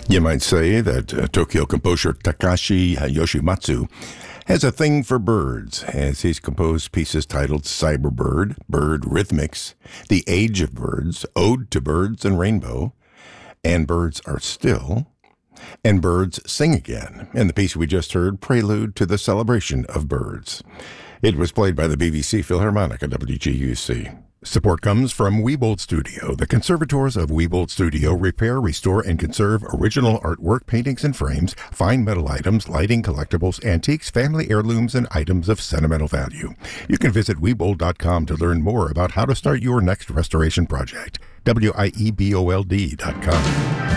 You might say that Tokyo composer Takashi Yoshimatsu has a thing for birds, as he's composed pieces titled Cyberbird, Bird Rhythmics, The Age of Birds, Ode to Birds and Rainbow, And Birds Are Still, and Birds Sing Again, and the piece we just heard, Prelude to the Celebration of Birds. It was played by the BBC Philharmonic at WGUC. Support comes from Wiebold Studio. The conservators of Wiebold Studio repair, restore, and conserve original artwork, paintings and frames, fine metal items, lighting, collectibles, antiques, family heirlooms, and items of sentimental value. You can visit Wiebold.com to learn more about how to start your next restoration project. WIEBOLD.com.